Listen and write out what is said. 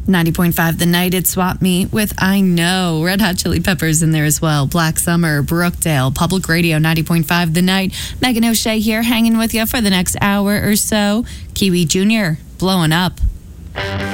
90.5 The Night, it's Swap Meet with I Know. Red Hot Chili Peppers in there as well. Black Summer, Brookdale, Public Radio 90.5 The Night. Megan O'Shea here hanging with you for the next hour or so. Kiwi Jr. blowing up.